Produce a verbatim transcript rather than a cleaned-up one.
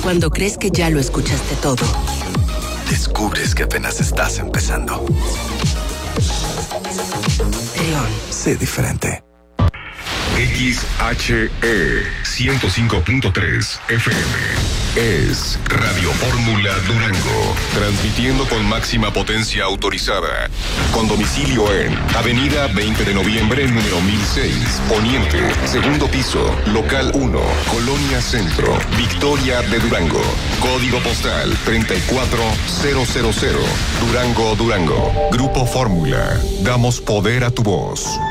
Cuando crees que ya lo escuchaste todo, descubres que apenas estás empezando. León. Sé diferente. X H E ciento cinco punto tres F M es Radio Fórmula Durango, transmitiendo con máxima potencia autorizada, con domicilio en Avenida veinte de noviembre, número mil seis, Poniente, segundo piso, local uno, Colonia Centro, Victoria de Durango, código postal treinta y cuatro mil, Durango, Durango. Grupo Fórmula, damos poder a tu voz.